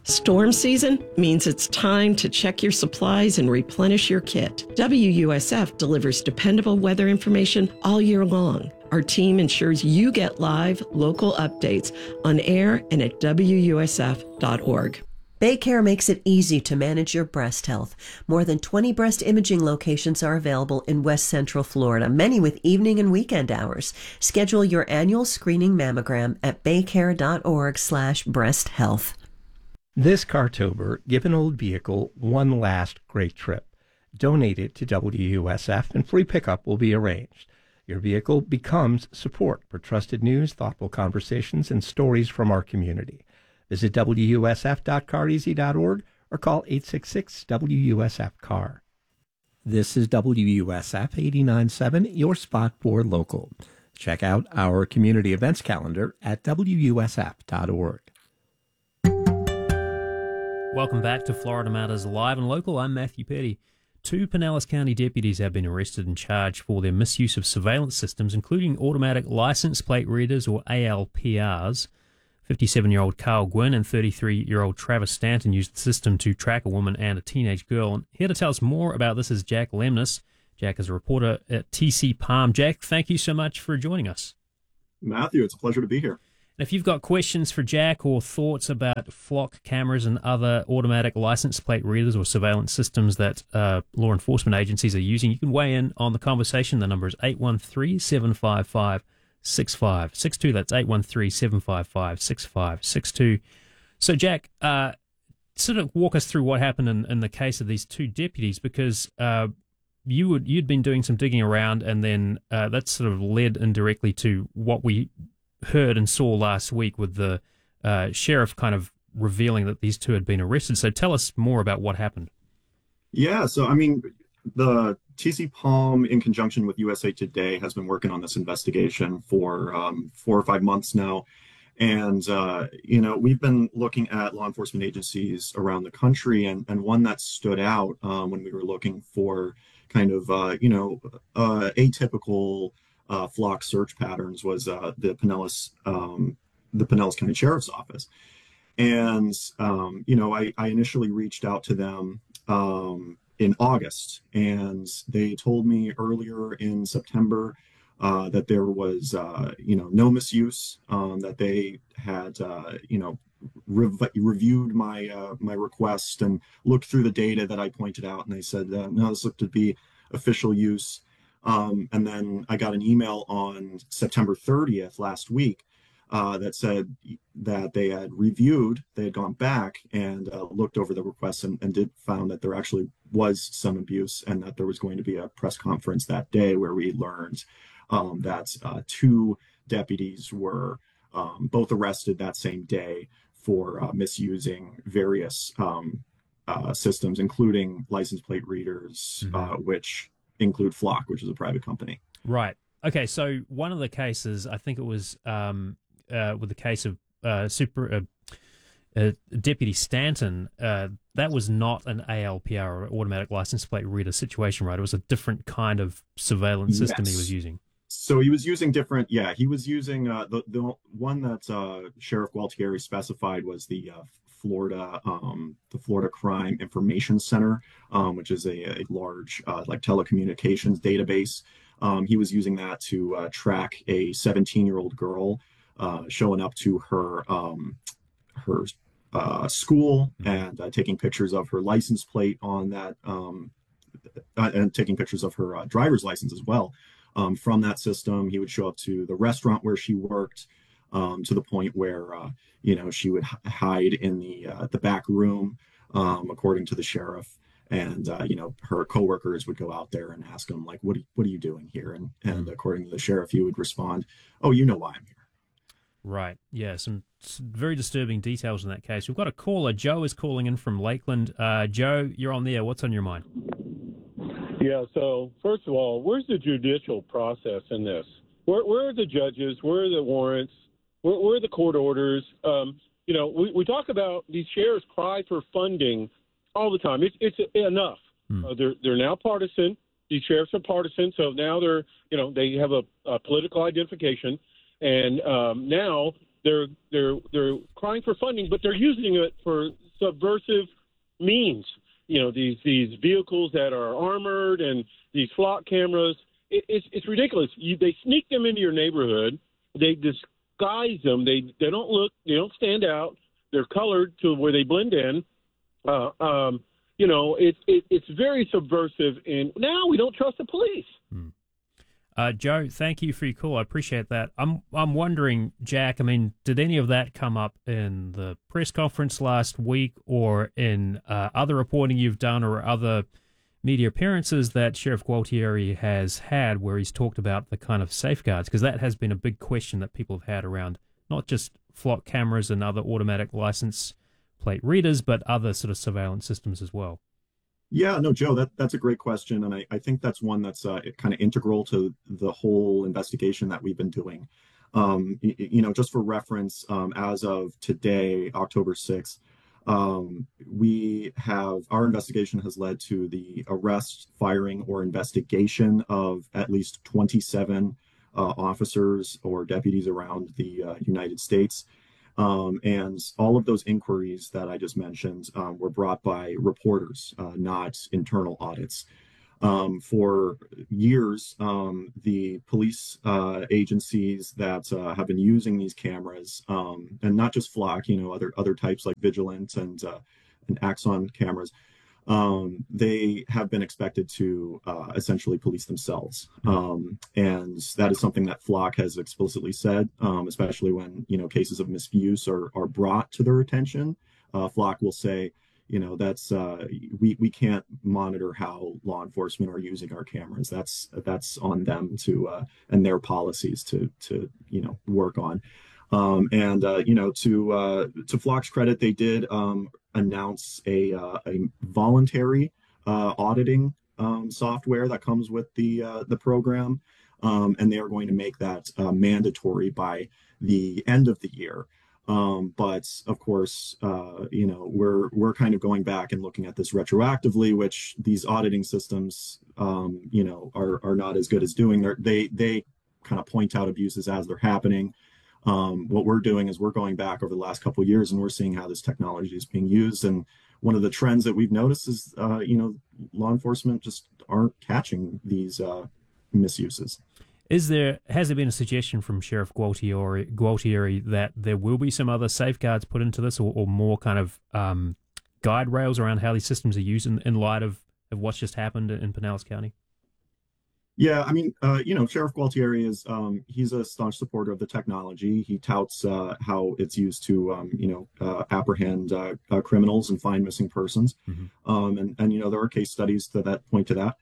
Storm season means it's time to check your supplies and replenish your kit. WUSF delivers dependable weather information all year long. Our team ensures you get live, local updates on air and at WUSF.org. BayCare makes it easy to manage your breast health. More than 20 breast imaging locations are available in West Central Florida, many with evening and weekend hours. Schedule your annual screening mammogram at baycare.org/breasthealth. This Cartober, give an old vehicle one last great trip. Donate it to WUSF and free pickup will be arranged. Your vehicle becomes support for trusted news, thoughtful conversations, and stories from our community. Visit WUSF.careasy.org or call 866-WUSF-CAR. This is WUSF 89.7, your spot for local. Check out our community events calendar at WUSF.org. Welcome back to Florida Matters Live and Local. I'm Matthew Petty. 2 Pinellas County deputies have been arrested and charged for their misuse of surveillance systems, including automatic license plate readers, or ALPRs. 57-year-old Carl Gwynn and 33-year-old Travis Stanton used the system to track a woman and a teenage girl. And here to tell us more about this is Jack Lemnis. Jack is a reporter at TC Palm. Jack, thank you so much for joining us. Matthew, it's a pleasure to be here. And if you've got questions for Jack or thoughts about flock cameras and other automatic license plate readers or surveillance systems that law enforcement agencies are using, you can weigh in on the conversation. The number is 813-755-6562. That's 813-755-6562. So, Jack, sort of walk us through what happened in the case of these 2 deputies, because you'd been doing some digging around, and then that sort of led indirectly to what we heard and saw last week with the sheriff kind of revealing that these 2 had been arrested. So tell us more about what happened. Yeah, so I mean, the TC Palm, in conjunction with USA Today, has been working on this investigation for 4 or 5 months now. And, we've been looking at law enforcement agencies around the country, and one that stood out when we were looking for kind of, atypical flock search patterns was the Pinellas County Sheriff's Office. And, I initially reached out to them in August, and they told me earlier in September that there was, no misuse, that they had, reviewed my request and looked through the data that I pointed out, and they said, no, this looked to be official use. And then I got an email on September 30th last week that said that they had gone back and looked over the requests and found that there actually was some abuse, and that there was going to be a press conference that day where we learned that 2 deputies were both arrested that same day for misusing various systems, including license plate readers, which include Flock, which is a private company. Right. Okay, so one of the cases, I think it was with the case of Deputy Stanton, that was not an ALPR, or automatic license plate reader situation, right? It was a different kind of surveillance system he was using. So he was using different, he was using, the one that Sheriff Gualtieri specified was the Florida Crime Information Center, which is a large telecommunications database. He was using that to track a 17-year-old girl showing up to her school and taking pictures of her license plate on that, and taking pictures of her driver's license as well. From that system, he would show up to the restaurant where she worked, to the point where she would hide in the back room, according to the sheriff. And her coworkers would go out there and ask him, like, what are you doing here? And according to the sheriff, he would respond, "Oh, you know why I'm here." Right. Yeah. Some very disturbing details in that case. We've got a caller. Joe is calling in from Lakeland. Joe, you're on the air. What's on your mind? Yeah. So first of all, where's the judicial process in this? Where are the judges? Where are the warrants? Where are the court orders? We talk about these sheriffs cry for funding all the time. It's enough. They're now partisan. These sheriffs are partisan, so now they have a political identification, and now they're crying for funding, but they're using it for subversive means. You know, these vehicles that are armored and these flock cameras. It's ridiculous. They sneak them into your neighborhood. They disguise them. They don't look. They don't stand out. They're colored to where they blend in. You know, it's very subversive. And now we don't trust the police. Joe, thank you for your call. I appreciate that. I'm wondering, Jack, I mean, did any of that come up in the press conference last week or in other reporting you've done or other media appearances that Sheriff Gualtieri has had where he's talked about the kind of safeguards? Because that has been a big question that people have had around not just flock cameras and other automatic license plate readers, but other sort of surveillance systems as well. Yeah, no, Joe, that's a great question. And I think that's one that's kind of integral to the whole investigation that we've been doing. You know, just for reference, as of today, October 6th, our investigation has led to the arrest, firing, or investigation of at least 27 officers or deputies around the United States. And all of those inquiries that I just mentioned were brought by reporters, not internal audits. For years, the police agencies that have been using these cameras, and not just Flock, you know, other types like Vigilant and Axon cameras, they have been expected to essentially police themselves. And that is something that Flock has explicitly said, especially when, you know, cases of misuse are brought to their attention. Flock will say, you know, that's we can't monitor how law enforcement are using our cameras. That's on them to and their policies to you know, work on. You know, to Flock's credit, they did announce a voluntary auditing software that comes with the program, and they are going to make that mandatory by the end of the year. But of course, you know, we're kind of going back and looking at this retroactively, which these auditing systems, you know, are not as good as doing. They kind of point out abuses as they're happening. What we're doing is we're going back over the last couple of years and we're seeing how this technology is being used. And one of the trends that we've noticed is, you know, law enforcement just aren't catching these misuses. Has there been a suggestion from Sheriff Gualtieri that there will be some other safeguards put into this, or more kind of guide rails around how these systems are used in light of what's just happened in Pinellas County? Yeah, I mean, you know, Sheriff Gualtieri is, he's a staunch supporter of the technology. He touts how it's used to, you know, apprehend criminals and find missing persons. Mm-hmm. And, you know, there are case studies that point to that.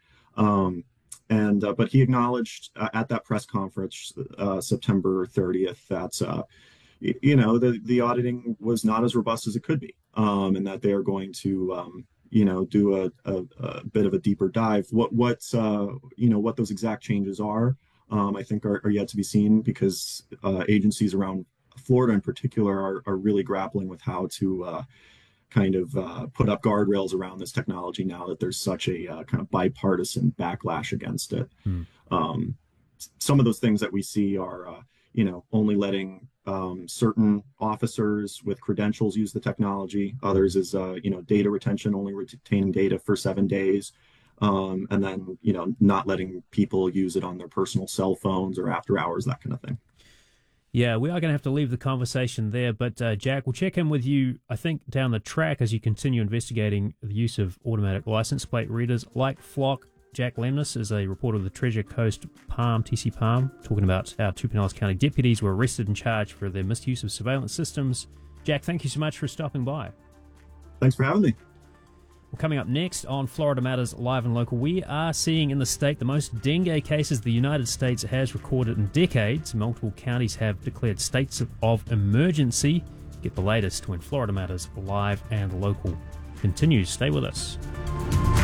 But he acknowledged at that press conference, September 30th, that, you know, the auditing was not as robust as it could be, and that they are going to, you know, do a bit of a deeper dive. What you know, what those exact changes are, I think are yet to be seen, because agencies around Florida in particular are really grappling with how to kind of put up guardrails around this technology now that there's such a kind of bipartisan backlash against it. Some of those things that we see are, you know, only letting certain officers with credentials use the technology. Others is, you know, data retention, only retaining data for 7 days. And then, you know, not letting people use it on their personal cell phones or after hours, that kind of thing. Yeah, we are going to have to leave the conversation there, but Jack, we'll check in with you, I think, down the track as you continue investigating the use of automatic license plate readers like Flock. Jack Lemnis is a reporter of the Treasure Coast Palm, TC Palm, talking about how 2 Pinellas County deputies were arrested and charged for their misuse of surveillance systems. Jack, thank you so much for stopping by. Thanks for having me. Well, coming up next on Florida Matters Live and Local, we are seeing in the state the most dengue cases the United States has recorded in decades. Multiple counties have declared states of emergency. Get the latest when Florida Matters Live and Local continues. Stay with us.